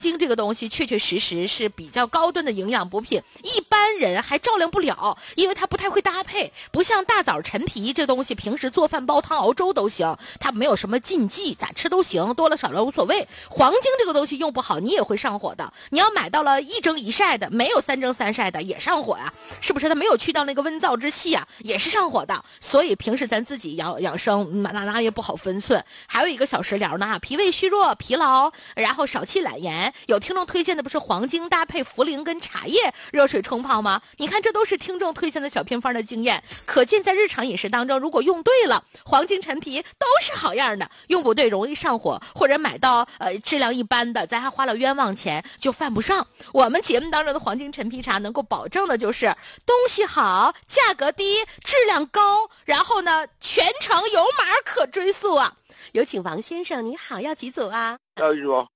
精这个东西确确实实是比较高端的营养补品，一般人还照亮不了，因为它不太会搭配，不像大枣、陈皮这东西，平时做饭、煲汤、熬粥都行，它没有什么禁忌，咋吃都行，多了少了无所谓。黄精这个东西用不好，你也会上火的。你要买到了一蒸一晒的，没有三蒸三晒的也上火呀，是不是？它没有去到那个温燥之气啊，也是上火的。所以平时咱自己养生，那也不好分寸。还有一个小食疗呢，脾胃虚弱、疲劳，然后少气懒言。有听众推荐的不是黄精搭配茯苓跟茶叶热水冲泡吗？你看这都是听众推荐的小偏方的经验，可见在日常饮食当中，如果用对了，黄精陈皮都是好样的。用不对容易上火，或者买到质量一般的，咱还花了冤枉钱就犯不上。我们节目当中的黄精陈皮茶能够保证的就是东西好，价格低，质量高，然后呢全程有码可追溯啊。有请王先生，你好，要几组啊？ 要一组。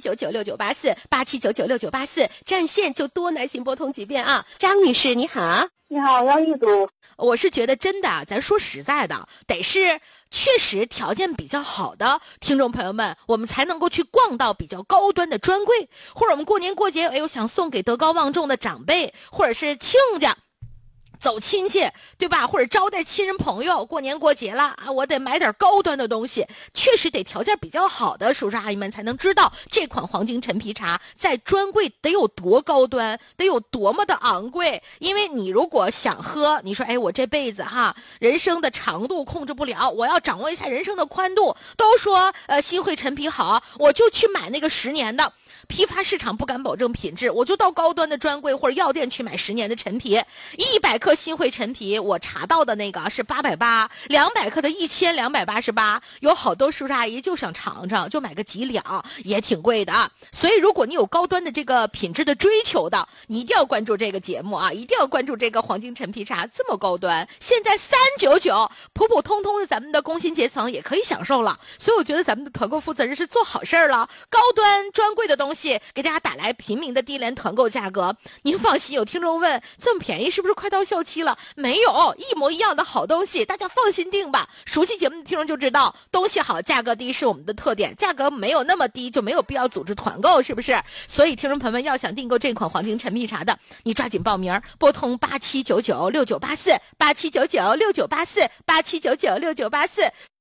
87996984，87996984，占线就多耐心拨通几遍啊。张女士，你好。 你好，要一组。 我是觉得真的，咱说实在的，得是确实条件比较好的听众朋友们，我们才能够去逛到比较高端的专柜，或者我们过年过节，哎呦想送给德高望重的长辈，或者是亲家。走亲戚，对吧？或者招待亲人朋友，过年过节了啊，我得买点高端的东西，确实得条件比较好的叔叔阿姨们才能知道这款黄精陈皮茶在专柜得有多高端，得有多么的昂贵。因为你如果想喝，你说哎，我这辈子哈，人生的长度控制不了，我要掌握一下人生的宽度。都说新会陈皮好，我就去买那个10年的。批发市场不敢保证品质，我就到高端的专柜或者药店去买10年的陈皮。100克新会陈皮，我查到的那个是880，200克的1288，有好多叔叔阿姨就想尝尝，就买个几两，也挺贵的啊。所以如果你有高端的这个品质的追求的，你一定要关注这个节目啊，一定要关注这个黄精陈皮茶，这么高端，现在399，普普通通的咱们的工薪阶层也可以享受了。所以我觉得咱们的团购负责人是做好事儿了，高端专柜的东西给大家打来平民的低廉团购价格。您放心，有听众问这么便宜是不是快到效期了？没有，一模一样的好东西，大家放心订吧。熟悉节目的听众就知道，东西好价格低是我们的特点，价格没有那么低就没有必要组织团购，是不是？所以听众朋友们要想订购这款黄精陈皮茶的，你抓紧报名，拨通87996984，87996984，87996984。